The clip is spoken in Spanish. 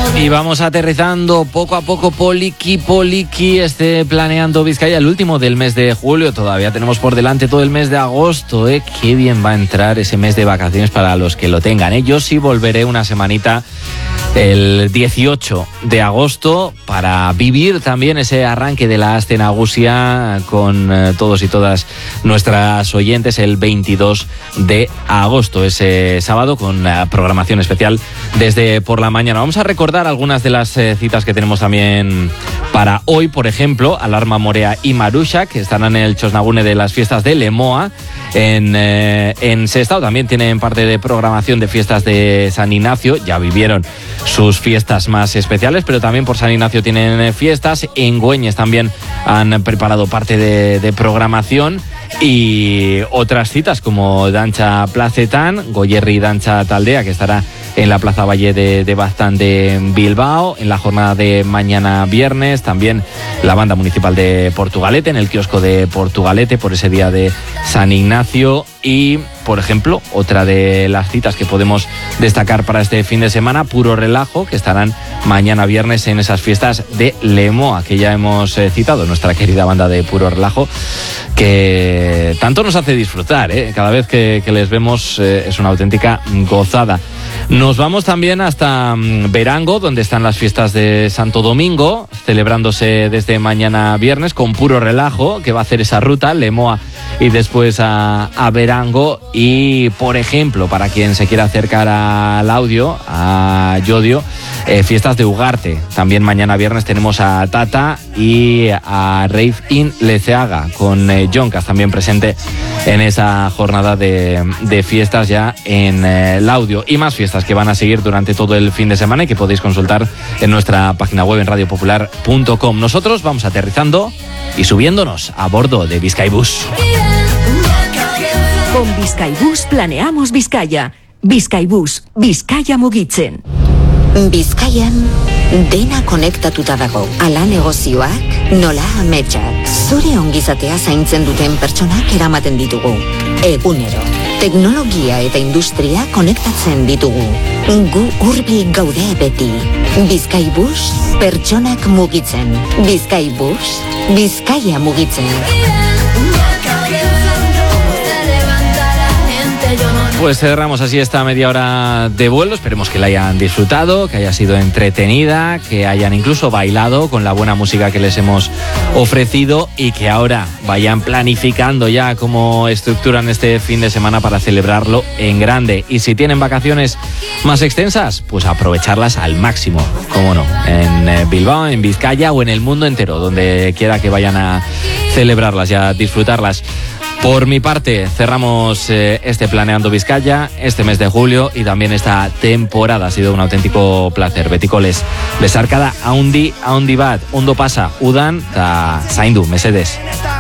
Y vamos aterrizando poco a poco, poliqui, planeando Vizcaya, el último del mes de julio. Todavía tenemos por delante todo el mes de agosto, Qué bien va a entrar ese mes de vacaciones para los que lo tengan, Yo sí volveré una semanita el 18 de agosto para vivir también ese arranque de la Aste Nagusia con todos y todas nuestras oyentes el 22 de agosto, ese sábado, con programación especial desde por la mañana. Vamos a recordar algunas de las citas que tenemos también para hoy. Por ejemplo, Alarma Morea y Marusha, que estarán en el Chosnagune de las fiestas de Lemoa. En Sestao también tienen parte de programación de fiestas de San Ignacio. Ya vivieron sus fiestas más especiales, pero también por San Ignacio tienen fiestas. En Güeñes también han preparado parte de programación. Y otras citas como Dancha Placetan, Goyerri Dancha Taldea, que estará en la Plaza Valle de Baztán de Bilbao, en la jornada de mañana viernes, también la Banda Municipal de Portugalete, en el kiosco de Portugalete, por ese día de San Ignacio. Y, por ejemplo, otra de las citas que podemos destacar para este fin de semana, Puro Relajo, que estarán mañana viernes en esas fiestas de Lemoa, que ya hemos citado, nuestra querida banda de Puro Relajo, que tanto nos hace disfrutar, Cada vez que les vemos es una auténtica gozada. Nos vamos también hasta Verango, donde están las fiestas de Santo Domingo, celebrándose desde mañana viernes con Puro Relajo, que va a hacer esa ruta, Lemoa y después a Verango. Y, por ejemplo, para quien se quiera acercar al audio, a Yodio, fiestas de Ugarte. También mañana viernes tenemos a Tata y a Rave in Leceaga, con Joncas también presente en esa jornada de fiestas ya en el audio. Y más fiestas que van a seguir durante todo el fin de semana y que podéis consultar en nuestra página web en radiopopular.com. Nosotros vamos aterrizando y subiéndonos a bordo de Bizkaibus. Con Bizkaibus planeamos Vizcaya. Bizkaibus, Bizkaia mugitzen. Bizkaian dena konektatuta dago. Ala negozioak, nola ametsak. Zure ongizatea zaintzen duten pertsonak eramaten ditugu. Egunero, teknologia eta industria konektatzen ditugu. Gu hurbil gaude beti. Bizkaibus, pertsonak mugitzen. Bizkaibus, Bizkaia mugitzen. Pues cerramos así esta media hora de vuelo. Esperemos que la hayan disfrutado, que haya sido entretenida, que hayan incluso bailado con la buena música que les hemos ofrecido y que ahora vayan planificando ya cómo estructuran este fin de semana para celebrarlo en grande. Y si tienen vacaciones más extensas, pues aprovecharlas al máximo, cómo no, en Bilbao, en Vizcaya o en el mundo entero, donde quiera que vayan a celebrarlas y a disfrutarlas. Por mi parte, cerramos este Planeando Vizcaya, este mes de julio y también esta temporada. Ha sido un auténtico placer. Betikoles, besarkada haundi bat, ondo pasa, udan, ta zaindu, mesedez.